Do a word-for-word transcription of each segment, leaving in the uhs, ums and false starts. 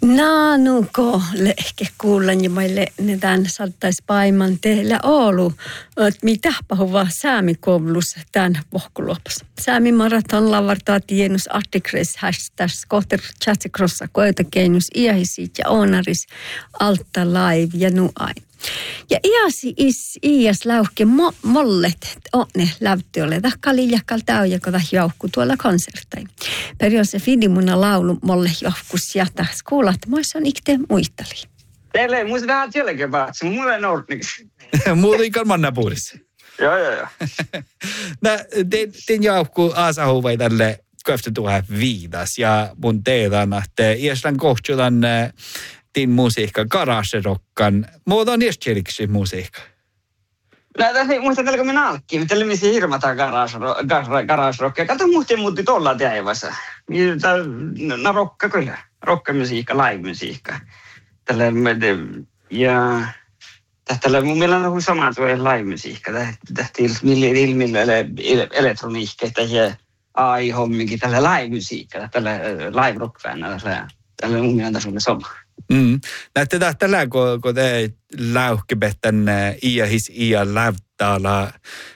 No, nuko ehkä kuulen ja meille ne tämän saattaisi paiman teillä Oulu, että mitä pahuva Säämi-koulussa tämän vohkuluopassa. Säämi-maraton lavartaa tienus artikreis hashtag kohter chatsikrossa koeta keinus iähisit ja onaris alta live ja nuai. Ja iäsi is iäs lauhke mo, mollet onne lävtiolle tahkali jakal täyjakota jauhku tuolla konsertain. Periossa fidimuna laulu molle johkus ja tahs kuulat, moissa on ikte muistali. Teille muista vähän jälkeen vaan, se mulle on ordniksi. Muuten ikään manna puolissa. Joo, joo, joo. Nä, ten jauhku aasahuvai tälle köftä tuohon viidas ja mun teetan, että iästän kohtuutan din musiikka, garagerockan. Muuta on iästjäriksi musiikka. No, tässä ei muista tällä kun minä alkkiin. Tällä missä hirmata garagerockia. Kato muuten muutti tuolla teivassa. No rocka kyllä. Rockamusiikka, live-musiikka. Tällä ja tällä mun mielestä on sama tuo live-musiikka. Tähti ilmillä elektroniikka ja A I-homminkin. Tällä live-musiikka, tällä live-rock-fännä. Tällä mun mielestä on sama. Mm. Näette tällä, kun, kun te läuhkipetän iähis iä lävtäällä.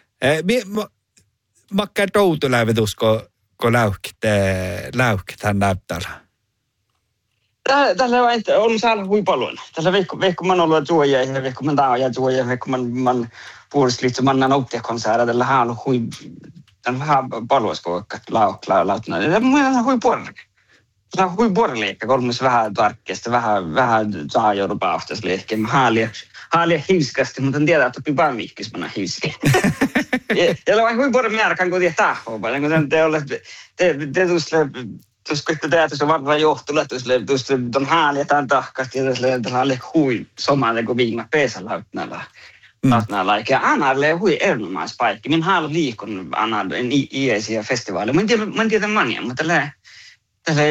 Makka toutu lävetus, kun, kun läuhkitään lävtäällä? Tällä on saada hui paljon. Tällä veikko, veikko man ollut tuoja ja veikko man tauja tuoja, veikko man, man puolusliitto man nauttia konserta. Tällä hän on hui, tällä vähän palveluskoikka lautna. Tällä on hui paljon. Tämä on hui borreliikka, kolmas vähän tarkkeesta, vähän, vähän saa joudu paustas liikkeen. Mä haalia, haalia hiuskasti, mutta en tiedä, että oppi vaan viikkis mä hiuski. Ja on hui borreli määräkään, kun tiedä tahua paljon. Kun te olette, te, te tuossa, tuossa kun te tuossa varmaan johtulla, tuossa on haalia tämän tahkasti, ja tuossa oli hui somaalle, kun viimä peesä lautnalla. Lautnalla, eikä Anarille hui erinomaispaikki. Minä haluan liikun Anarille iäisiä festivaaleja. Mä en tiedä, mä en tiedä mania, mutta tällä Tällä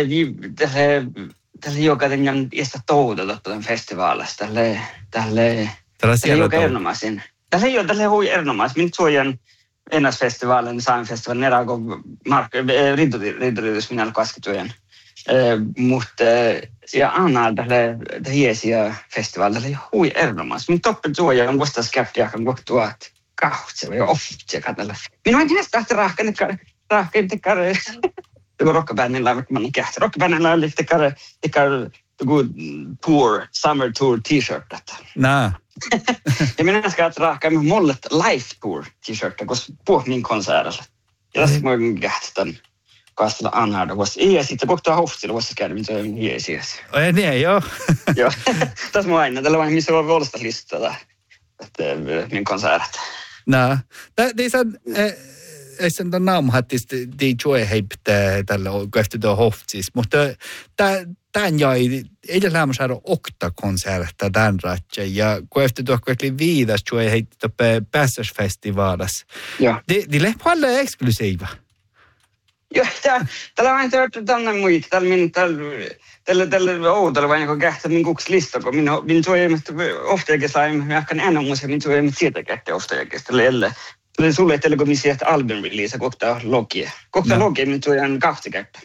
tällä joka tämän iästä touta tuon festivaalista. Tällä tällä joka erinomaisen. Tällä ei ole tällä hui erinomaisen. Minä suojan ennäsfestivaalin, Sain-festivaalin, erään kun rintoryhdys minä olen kaskitujen. Mutta ja Anna tällä iäisiä festivaalilla tällä hui erinomaisen. Minä toppen suojan on vasta skeptiakan kohtuat kahtseva ja oftsekä tällä. Minä en tiedä sitä rahkenikare. Det rockbandilla vilket man inte äter. Rockbandilla lite kare, lite good tour, summer tour t-shirt detta. Nää. Ja minä ska raka med mollet life tour t-shirt koska på min konsertilla. Ja tässä mä oon kähtän kastella anhada was ei sitten kohta hoftilla was käydä mitä on hiesiäs. Ei niin joo. Joo. Tässä mä aina tällä vain missä voi volsta listata. Että min konsert. Nää. Det är så ei sen tämän naamhattista ei joe heiptää tällä kähtytä hoftsis, mutta tämän jäi edellään saada okta konsertta tämän ratja ja kähtytä oli viidas joe heittää päästösfestivaalas. Joo. Det är paljon exklusiva. Joo, tällä vain tänne muita, tällä min tällä tällä outolla vain kun kähtää min kuks lista, kun minä min joe ofta jag slime jag kan ännu måste min joe med sitta kähtää ofta jag ställer eller det sulle ettei kun missä että album release kohta logie. Kohta no. Logie nyt on kahta kertaa.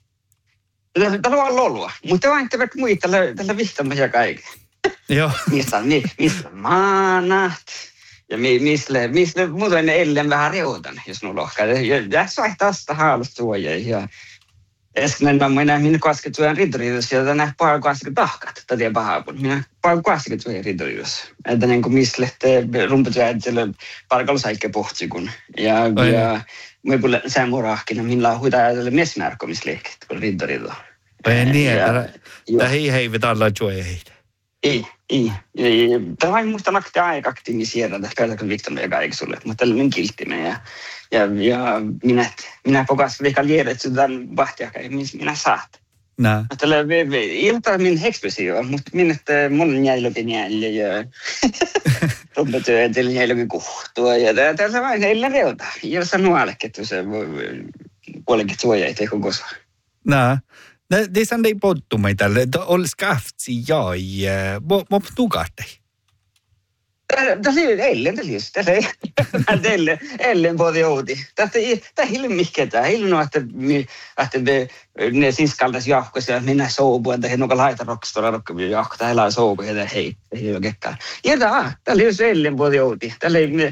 Tällä on lolua, mutta vain te vet muita tällä tällä vihtamme ja kaikki. Joo. Missä niin, missä maanat. Ja mi misle misle muuten ellen vähän reutan, jos nu lohkaa. Ja tässä vaihtaasta haalustua ja äsken mä minä minä kasketuan ridriidus ja tänä paar kasket tahkat. Tätä pahaapun. Minä paar kasketuan ridriidus. Että niin kuin misle te rumpetuäjättely parkallusaikke pohti kun. Ja ja me puhumme sämurahkina minä on huita ajatella mesmärkomisliikkeet kun ridriidu. Ei niin, että hei hei vetalla joe heitä. Ei, ei. Tämä vain musta nakti aikakti niin sieltä, että päätäkö Victor ja kaikki sulle. Mutta tällainen kilttinen ja Ja, ja minä, minä pokas vaikka liedät tämän vahtiakai, minä saat. Nää. Tällä ilta min eksplosiiva, mutta minä mun jäilokin jäljä ja rumpetyötellä jäilokin kuhtua. Ja tällä vain heillä reuta. Ja sanualekin, että se puolenkin suoja ei teikö kosa. Nää. Det är sån pottu meitä, että olisi kaftsi jäi. Mutta nukahtei. Det är ellen det lyst. Det är ellen ellen på det odi. Det är det är helt mycket det. Helt nog att att det ne siskaldas jahkossa ja minä soobu että he noka laita rockstora rokki jahkota hela soobu ja hei. Ei ole gekka. Ja da, det är lyst ellen på det odi. Det är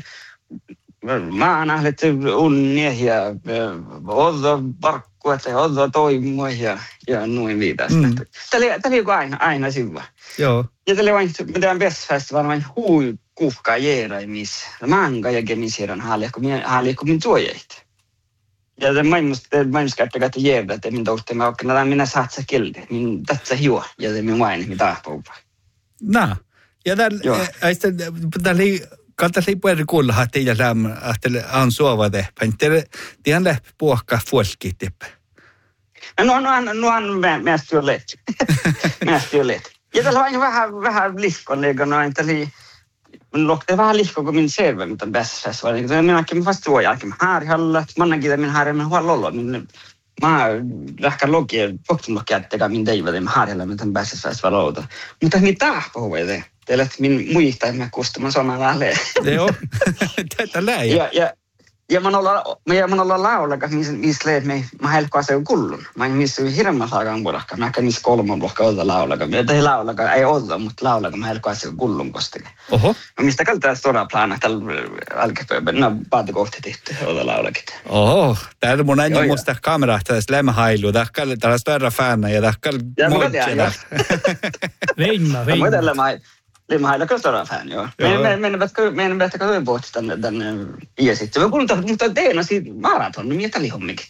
mä nählet unnia ja oddo parkku että oddo toimua ja ja noin viitästä. Tällä tällä aina aina sivulla. Joo. Ja tällä vain mitään Best-festival vain hui kufka jeeraimis. Manga ja gemisiran hali kun minä hali kun min tuojeit. Ja det maailmasta maailmasta että että jeerda että min tohte mä oikein minä saat se kildi. Min tatsa hiu ja det min vain mitä puhuva. Na. Ja tällä äistä tällä Kaltaisi puhuta kuulla, että teillä lämmö, että on suovade. Pentele, tiedän läpi puhkaa folkit tippä. No, no, no, no, mest jo lätt. Mest jo lätt. Ja tällä vain vähän, vähän liskon, niin no, että li, mun lokte vähän liskon, kun min serve, mitä bäst var. Så minäkin vasta tuo jälkeen. Här halla, mannakin min här men huollo lollo. Mä lähkän logia, poktum logia, että min teivät, mä harjalla, mitä bäst var outa. Mutta mitä puhuu ei teille, että min muista emme kustamaan samaan lähleen. Joo, tätä läi. Ja, ja, ja mä oon olla laulakas, missä leet me, mä helkkoa se on kullun. Mä en missä hirveän saakaan puolakkaan. Mä käyn missä kolman puolakkaan olla laulakas. Ei laulakas, ei olla, mutta laulakas mä helkkoa se on kullun kostille. Oho. Mä mistä kaltaa stora plana tällä alkepööpön, no paatikohti tehty olla laulakit. Oho, täällä mun aina musta kameraa tässä lämmähailu. Tähkäl tällä stora fana ja tähkäl moitsella. Veimma, veimma. Mä hailla kyllä fan, joo. Meidän päätä katsoin pohti tänne, tänne ja sitten. Mä kuulin, mutta teena siitä maraton, niin mitä lihommikit?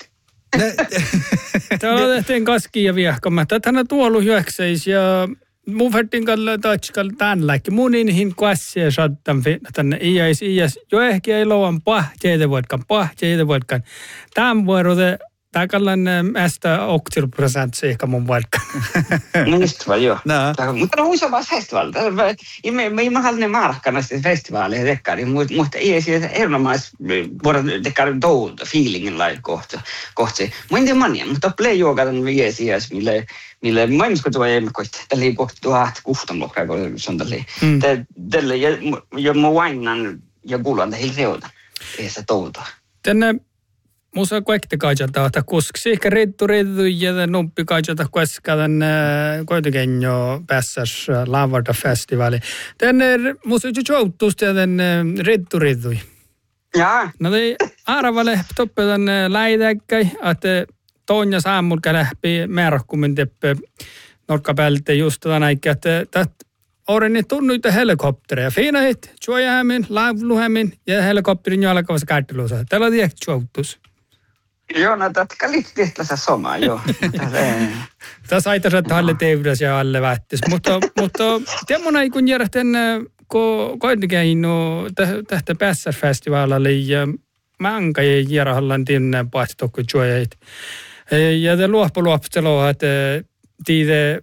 Täällä tehtiin kaskia ja viehkamme. Tänä tuolu hyökseis ja mun färtin kalla tatskal tänläkki. Mun inhin kassia sattan tänne iäis iäs. Jo ehkä ei louan pahteita voitkaan, pahteita voitkaan. Tämän vuorote. Tämä kallan ästä oktilprosentsi ehkä mun vaikka. No just vaan, joo. No. Mutta no huisa vaan festival. Mä mä haluan markkana sitten festivaaleja tekkari, mutta ei siis erinomaisesti voida tekkari touta, feelingin lai kohta. Kohta. Mä en tiedä mania, mutta play yoga tämän viesiäs, mille mille maailmassa tuo ei koita. Tällä ei kohta tuhat kuhtan luokkaa, kun se on tällä. Tällä ja mä vainan ja kuulan tähän reuta. Ei se touta. Tänne musa kaikki kaitsata, että koska ehkä reddu reddu ja nuppi kaitsata koska tänne kuitenkin jo päässäs Lavarta festivali. Tänne musa jo joutusti tänne reddu reddu. Jaa. No te arvale toppe tänne läitäkkäi, että toinen saamulka lähti määräkkumin teppe norkkapäältä just tänä aikaa, että Oren tunnuita helikoptereja. Fiinahit, juojahämin, laivluhämin ja helikopterin jalkavassa kättiluosa. Tällä on tiedäkö joutus. Joo, no tätä liittyy tässä samaa, joo. Tässä aitas, että alle teivdas ja alle vähtis. Mutta, mutta tiedämona ei kun järjestän, kun koitinkin no, tästä Pässar-festivaalille ja manka ja järjehallan tinne paasti tokko juojahit. Ja te luoppu-luopputelua, että tiide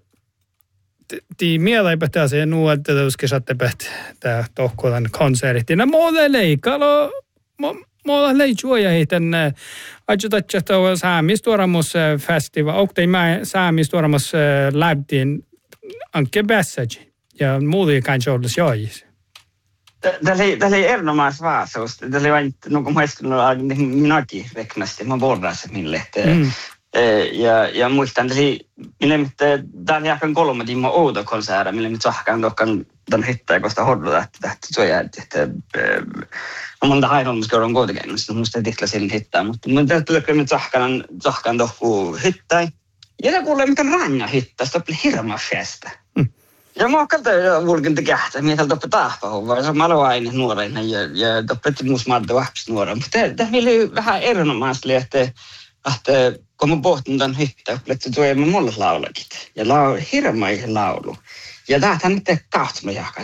Tii mieläipä se nuolta tuossa sattepät tää tohkolan konsertti. No muuta leikalo, muuta leikjuoja heitän ajutatja tuo saamistuoramus festival. Oktei mä saamistuoramus läptiin anke bässäji ja muuta kanske ollis jois. Tämä oli erinomaisesti vaasuus. Tämä oli vain, no kun muistin, minäkin reknasti, mä borrasin min lehteen. Ja, ja muistan, eli millä tämä oli ehkä kolme tiimaa outo konserta, millä nyt sahkaan tokkan tämän hittää, koska hodluta, että tähti så jäädä, että no monta hainolmuska on kuitenkin, mutta musta ei tihla silin hittää, mutta mun täytyy nyt sahkaan, sahkaan tohku hittää. Ja tämä kuulee, miten ranja hittää, sitä oli hirma festa. Ja mä kalta vulkin tekähtä, mitä toppa tahpahu, vaan se malo aina nuorena ja, ja toppa muus maadda vahpist nuorena. Mutta tämä oli vähän erinomaisesti, että että kun mä pohtin tämän hittaa, että tuo ei mulle laulakit. Ja lau, hirveän laulu. Ja tämähän nyt kautta mä jahkas.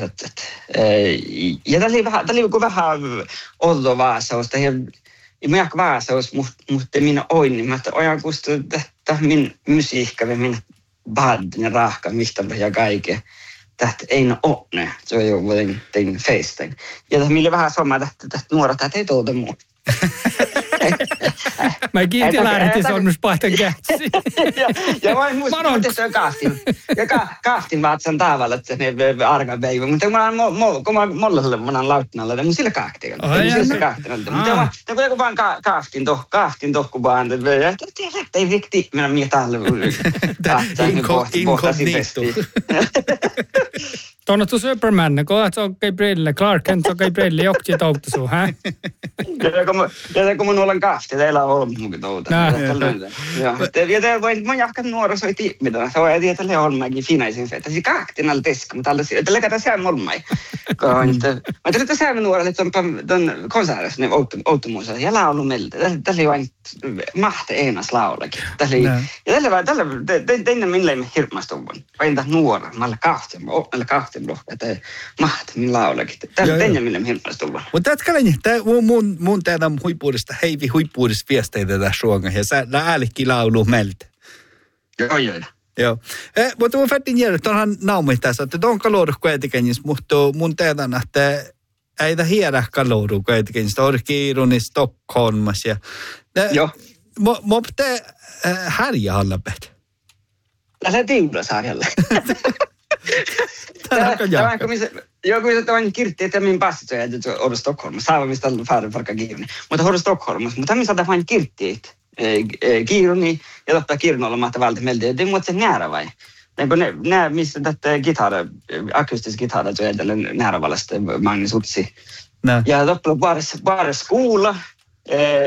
Ja tämä oli vähän, tämä oli vähän ollo vaasausta. Ja mä jahka vaasaus, mutta minä oin, niin mä että ojan kustu, että min musiikka ja min badden ja rahka, mistä ja kaikkea. Tähtä ei ole ne. Se on jo tein feisten. Ja tämä oli vähän sama, että nuoret, että ei tuolta muu. Mä kiinti lähdettiin solmus pahtan kätsi. Ja mä en muista, että se on kahtin. Ja kahtin vaatsan tavalla, että se arka päivä. Mutta kun mä mollalle monan lauttinalla, niin mun sillä kahtin. Mun sillä kahtin. Mutta kun vaan kahtin toh, kahtin toh, kun vaan. Ei rikti, minä mietään. Inkognito. Tuonne tu Superman, kun se on kai brille, Clark Kent on kai brille, jokti toutu suu, hä? Ja kun mun olen kahti, teillä on ollut munkin touta. Ja te voin, mä jahkan nuoriso ei tiimmitä, se on ei tiedä, että olmäkin finaisin se, että se kahtin alla teska, mutta että leikata säämme olmai. Mä tiedän, että säämme nuorelle, että on konsertissa, ne outtomuussa, ja laulu meiltä. Tässä oli vain mahte eenas laulakin. Ja tällä tein minne me hirmastuvun. Vain tämän nuoren, mä olen kahti, mä olen kahti. Että mahti minä laulakin. Tämä teidän millä hirveästi tullut. Mutta tätkäläni, mun, mun tehdään huippuudesta, heivi huippuudesta viesteitä tässä suonga. Ja sä äälikki laulu meiltä. Joo, joo. Joo. Eh, mutta mun fättin jäädä, että onhan naumi tässä, että on kaloru kuitenkin, mutta mun tehdään, että ei tämä hiedä kaloru kuitenkin. Sitä on kiiruni Stockholmassa. Ja, joo. Mä pitää härjä hallapet. Tässä tiulas harjalle. Tämä kun missä joku se on kirtti että min passit så är det och Stockholm. Saamme mistä färre farka kiiruni. Mutta hor Stockholm, mutta missä tämä vain kirtti kiiruni ja totta kiirunolla mahtaa vältä meiltä. Det måste nära vai. Men kun nä missä tätä gitarra akustisk gitarra så är det nära vallasta Magnus Utsi. Ja totta bara bara skola